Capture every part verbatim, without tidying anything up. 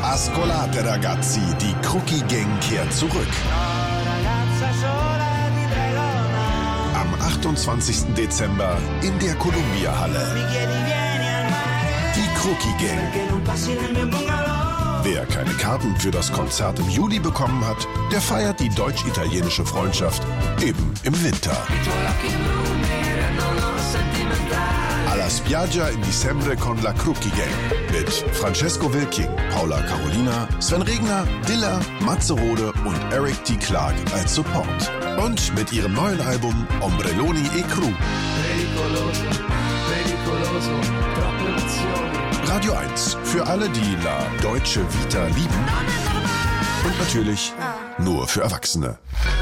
Ascolate ragazzi, die Crookie Gang kehrt zurück. Am achtundzwanzigsten Dezember in der Columbia-Halle. Die Crookie Gang. Wer keine Karten für das Konzert im Juli bekommen hat, der feiert die deutsch-italienische Freundschaft eben im Winter. Alla spiaggia in dicembre con la Crookie Gang mit Francesco Wilking, Paula Carolina, Sven Regner, Dilla, Matze Rode und Eric D. Clark als Support. Und mit ihrem neuen Album Ombrelloni e Cru. Radio eins für alle, die La Deutsche Vita lieben. Und natürlich nur für Erwachsene.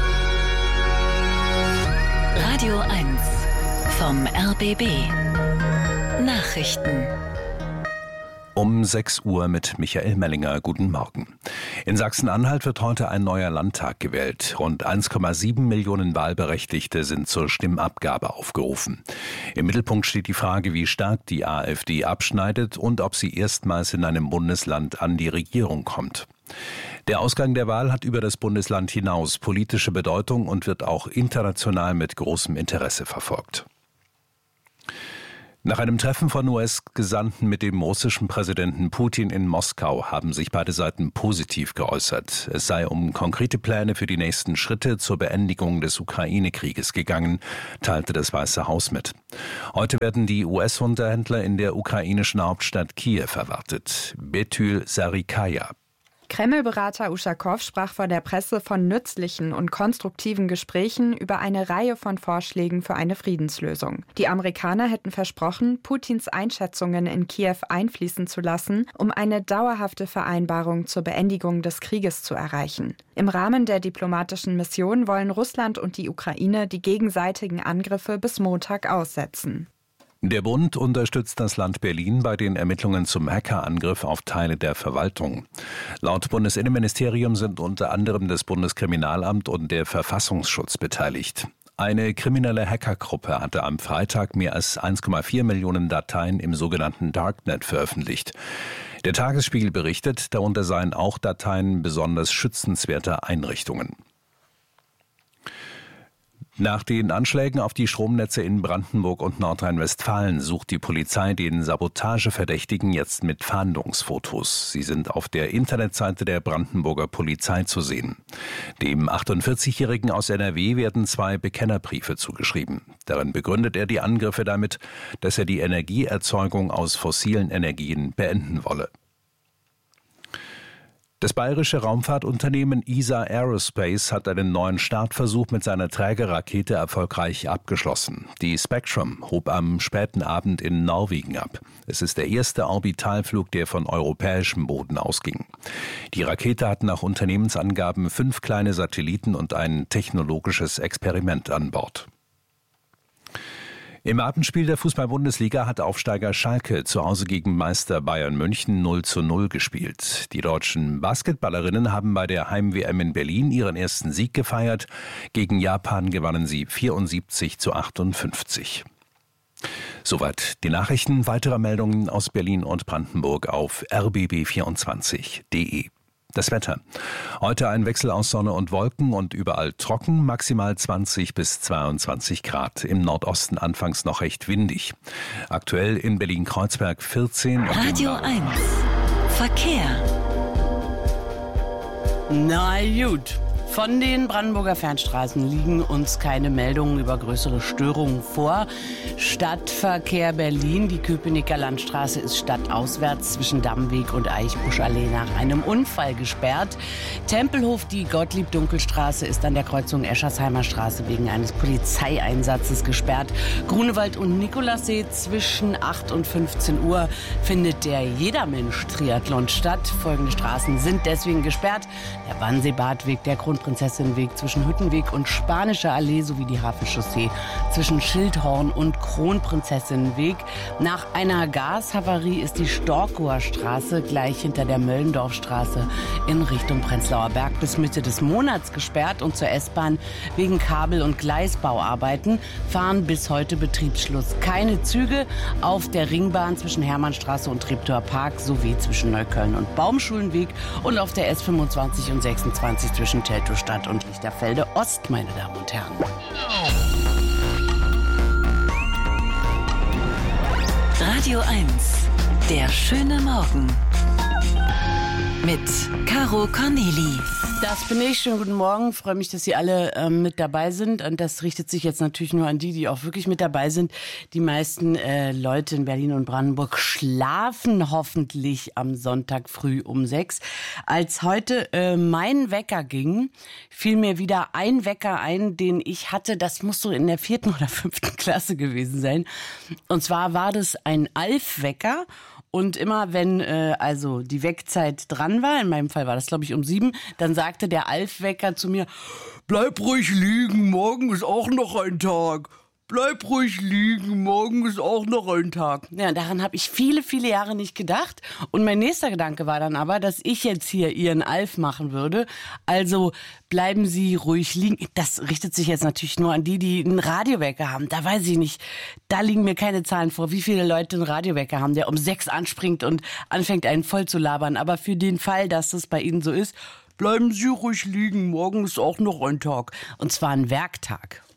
Radio eins vom R B B. Nachrichten. Um sechs Uhr mit Michael Mellinger. Guten Morgen. In Sachsen-Anhalt wird heute ein neuer Landtag gewählt. Rund eins Komma sieben Millionen Wahlberechtigte sind zur Stimmabgabe aufgerufen. Im Mittelpunkt steht die Frage, wie stark die AfD abschneidet und ob sie erstmals in einem Bundesland an die Regierung kommt. Der Ausgang der Wahl hat über das Bundesland hinaus politische Bedeutung und wird auch international mit großem Interesse verfolgt. Nach einem Treffen von U S-Gesandten mit dem russischen Präsidenten Putin in Moskau haben sich beide Seiten positiv geäußert. Es sei um konkrete Pläne für die nächsten Schritte zur Beendigung des Ukraine-Krieges gegangen, teilte das Weiße Haus mit. Heute werden die U S-Unterhändler in der ukrainischen Hauptstadt Kiew erwartet. Betül Sarikaya. Kreml-Berater Uschakow sprach vor der Presse von nützlichen und konstruktiven Gesprächen über eine Reihe von Vorschlägen für eine Friedenslösung. Die Amerikaner hätten versprochen, Putins Einschätzungen in Kiew einfließen zu lassen, um eine dauerhafte Vereinbarung zur Beendigung des Krieges zu erreichen. Im Rahmen der diplomatischen Mission wollen Russland und die Ukraine die gegenseitigen Angriffe bis Montag aussetzen. Der Bund unterstützt das Land Berlin bei den Ermittlungen zum Hackerangriff auf Teile der Verwaltung. Laut Bundesinnenministerium sind unter anderem das Bundeskriminalamt und der Verfassungsschutz beteiligt. Eine kriminelle Hackergruppe hatte am Freitag mehr als eins Komma vier Millionen Dateien im sogenannten Darknet veröffentlicht. Der Tagesspiegel berichtet, darunter seien auch Dateien besonders schützenswerter Einrichtungen. Nach den Anschlägen auf die Stromnetze in Brandenburg und Nordrhein-Westfalen sucht die Polizei den Sabotageverdächtigen jetzt mit Fahndungsfotos. Sie sind auf der Internetseite der Brandenburger Polizei zu sehen. Dem achtundvierzigjährigen aus N R W werden zwei Bekennerbriefe zugeschrieben. Darin begründet er die Angriffe damit, dass er die Energieerzeugung aus fossilen Energien beenden wolle. Das bayerische Raumfahrtunternehmen E S A Aerospace hat einen neuen Startversuch mit seiner Trägerrakete erfolgreich abgeschlossen. Die Spectrum hob am späten Abend in Norwegen ab. Es ist der erste Orbitalflug, der von europäischem Boden ausging. Die Rakete hat nach Unternehmensangaben fünf kleine Satelliten und ein technologisches Experiment an Bord. Im Abendspiel der Fußball-Bundesliga hat Aufsteiger Schalke zu Hause gegen Meister Bayern München null zu null gespielt. Die deutschen Basketballerinnen haben bei der Heim-W M in Berlin ihren ersten Sieg gefeiert. Gegen Japan gewannen sie vierundsiebzig zu achtundfünfzig. Soweit die Nachrichten. Weitere Meldungen aus Berlin und Brandenburg auf r b b vierundzwanzig punkt d e. Das Wetter. Heute ein Wechsel aus Sonne und Wolken und überall trocken, maximal zwanzig bis zweiundzwanzig Grad. Im Nordosten anfangs noch recht windig. Aktuell in Berlin-Kreuzberg vierzehn. Radio eins. Verkehr. Na gut. Von den Brandenburger Fernstraßen liegen uns keine Meldungen über größere Störungen vor. Stadtverkehr Berlin, die Köpenicker Landstraße ist stadtauswärts zwischen Dammweg und Eichbuschallee nach einem Unfall gesperrt. Tempelhof, die Gottlieb-Dunkel-Straße ist an der Kreuzung Eschersheimer Straße wegen eines Polizeieinsatzes gesperrt. Grunewald und Nikolassee zwischen acht und fünfzehn Uhr findet der Jedermensch-Triathlon statt. Folgende Straßen sind deswegen gesperrt. Der Wannseebadweg, der Grundprinzip Kronprinzessinnenweg zwischen Hüttenweg und Spanischer Allee sowie die Hafenchaussee zwischen Schildhorn und Kronprinzessinnenweg. Nach einer Gashavarie ist die Storkower Straße gleich hinter der Möllendorfstraße in Richtung Prenzlauer Berg bis Mitte des Monats gesperrt und zur S-Bahn wegen Kabel- und Gleisbauarbeiten fahren bis heute Betriebsschluss. Keine Züge auf der Ringbahn zwischen Hermannstraße und Treptower Park sowie zwischen Neukölln und Baumschulenweg und auf der S fünfundzwanzig und sechsundzwanzig zwischen Teltowstadt und Lichterfelde Ost, meine Damen und Herren. Radio eins, der schöne Morgen mit Caro Corneli. Das bin ich. Schönen guten Morgen. Freue mich, dass Sie alle ähm, mit dabei sind. Und das richtet sich jetzt natürlich nur an die, die auch wirklich mit dabei sind. Die meisten äh, Leute in Berlin und Brandenburg schlafen hoffentlich am Sonntag früh um sechs. Als heute äh, mein Wecker ging, fiel mir wieder ein Wecker ein, den ich hatte. Das muss so in der vierten oder fünften Klasse gewesen sein. Und zwar war das ein Alf-Wecker. Und immer wenn äh, also die Weckzeit dran war, in meinem Fall war das glaube ich um sieben, dann sagte der Alf-Wecker zu mir, bleib ruhig liegen, morgen ist auch noch ein Tag. Bleib ruhig liegen, morgen ist auch noch ein Tag. Ja, daran habe ich viele, viele Jahre nicht gedacht. Und mein nächster Gedanke war dann aber, dass ich jetzt hier Ihren Alf machen würde. Also bleiben Sie ruhig liegen. Das richtet sich jetzt natürlich nur an die, die einen Radiowecker haben. Da weiß ich nicht, da liegen mir keine Zahlen vor, wie viele Leute einen Radiowecker haben, der um sechs anspringt und anfängt einen voll zu labern. Aber für den Fall, dass das bei Ihnen so ist, bleiben Sie ruhig liegen, morgen ist auch noch ein Tag. Und zwar ein Werktag.